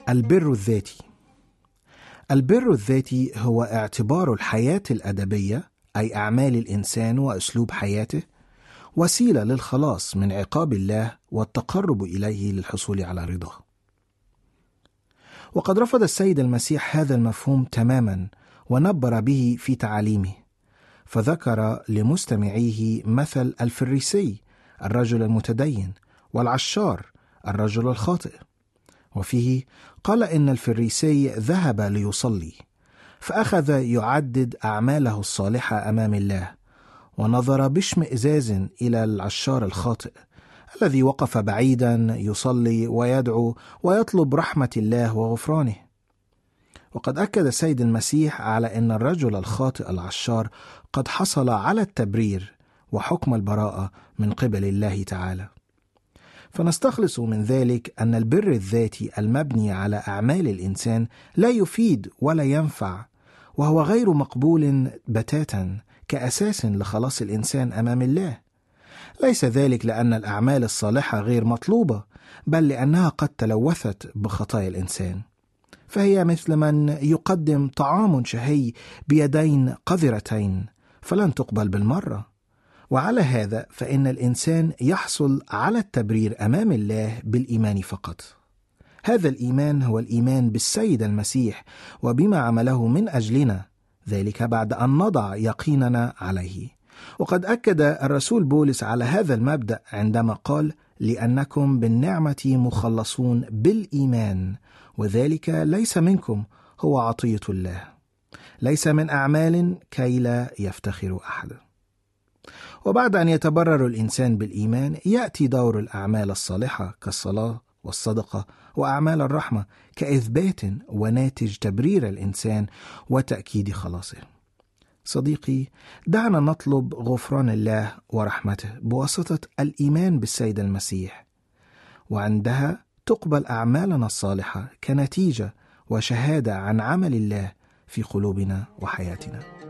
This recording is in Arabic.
البر الذاتي. البر الذاتي هو اعتبار الحياة الأدبية أي أعمال الإنسان وأسلوب حياته وسيلة للخلاص من عقاب الله والتقرب إليه للحصول على رضاه. وقد رفض السيد المسيح هذا المفهوم تماما ونبر به في تعاليمه، فذكر لمستمعيه مثل الفريسي الرجل المتدين والعشار الرجل الخاطئ، وفيه قال إن الفريسي ذهب ليصلي فأخذ يعدد أعماله الصالحة أمام الله، ونظر باشمئزاز إلى العشار الخاطئ الذي وقف بعيدا يصلي ويدعو ويطلب رحمة الله وغفرانه. وقد أكد السيد المسيح على أن الرجل الخاطئ العشار قد حصل على التبرير وحكم البراءة من قبل الله تعالى. فنستخلص من ذلك أن البر الذاتي المبني على أعمال الإنسان لا يفيد ولا ينفع، وهو غير مقبول بتاتا كأساس لخلاص الإنسان أمام الله. ليس ذلك لأن الأعمال الصالحة غير مطلوبة، بل لأنها قد تلوثت بخطايا الإنسان، فهي مثل من يقدم طعام شهي بيدين قذرتين فلن تقبل بالمرة. وعلى هذا فإن الإنسان يحصل على التبرير أمام الله بالإيمان فقط. هذا الإيمان هو الإيمان بالسيد المسيح وبما عمله من أجلنا، ذلك بعد أن نضع يقيننا عليه. وقد أكد الرسول بولس على هذا المبدأ عندما قال: لأنكم بالنعمة مخلصون بالإيمان، وذلك ليس منكم، هو عطية الله، ليس من أعمال كي لا يفتخر أحد. وبعد أن يتبرر الإنسان بالإيمان يأتي دور الأعمال الصالحة كالصلاة والصدقة وأعمال الرحمة كإثبات وناتج تبرير الإنسان وتأكيد خلاصه. صديقي، دعنا نطلب غفران الله ورحمته بواسطة الإيمان بالسيد المسيح، وعندها تقبل أعمالنا الصالحة كنتيجة وشهادة عن عمل الله في قلوبنا وحياتنا.